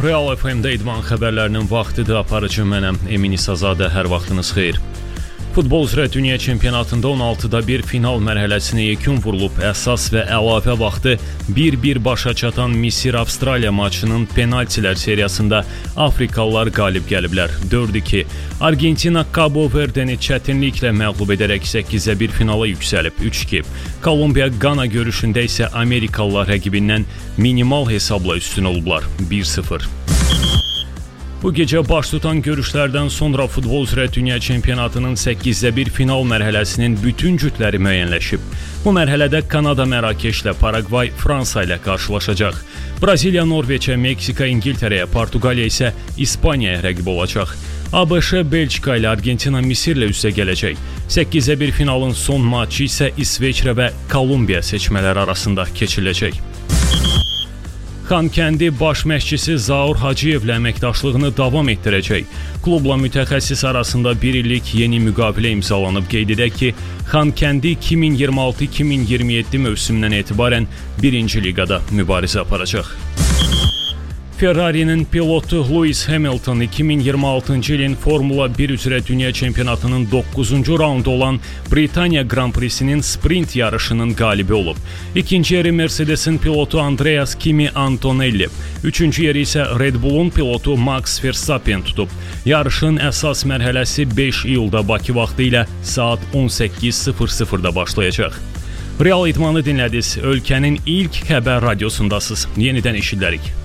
Real FM-də idman xəbərlərinin vaxtıdır, aparıcı mənəm, Emin İsazadə, hər vaxtınız xeyir. Futbol üzrə dünya çempionatında 16-da bir final mərhələsinə yekun vurulub. Əsas və əlavə vaxtı 1-1 başa çatan Misir-Avstraliya maçının penaltilər seriyasında Afrikalılar qalib gəliblər. 4-2. Argentina Cabo Verdeni çətinliklə məğlub edərək 8-1 finala yüksəlib. 3-2. Kolumbiya-Qana görüşündə isə Amerikalılar rəqibindən minimal hesabla üstün olublar. 1-0. Bu gecə baş tutan görüşlərdən sonra futbol üzrə dünya çempionatının 8-1 final mərhələsinin bütün cütləri müəyyənləşib. Bu mərhələdə Kanada Mərakeşlə, Paragvay Fransa ilə qarşılaşacaq. Braziliya Norveçə, Meksika İngiltərəyə, Portuqaliya isə İspaniyaya rəqib olacaq. ABŞ Belçika ilə, Argentina Misirlə üstə gələcək. 8-1 finalın son maçı isə İsveçrə və Kolumbiya seçmələri arasında keçiriləcək. Xankəndi baş məşqçisi Zaur Hacıyevlə əməkdaşlığını davam etdirəcək. Klubla mütəxəssis arasında bir illik yeni müqavilə imzalanıb. Qeyd edək ki, Xankəndi 2026-2027 mövsümündən etibarən 1-ci liqada mübarizə aparacaq. Ferrari'nin pilotu Lewis Hamilton 2026-cı ilin Formula 1 üzrə dünya çempionatının 9-cu raundu olan Britaniya Grand Prix-sinin sprint yarışının qalibi olub. İkinci yeri Mercedes-in pilotu Andreas Kimi Antonelli, üçüncü yeri isə Red Bull'un pilotu Max Verstappen tutub. Yarışın əsas mərhələsi 5 iyulda Bakı vaxtı ilə saat 18:00-da başlayacaq. Real idmanı dinlədiniz. Ölkənin ilk xəbər radiosundasınız. Yenidən eşidərik.